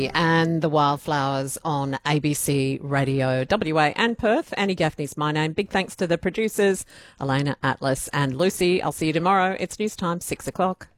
And the Wildflowers on ABC Radio WA and Perth. Annie Gaffney's my name. Big thanks to the producers, Elena, Atlas and Lucy. I'll see you tomorrow. It's news time, 6 o'clock.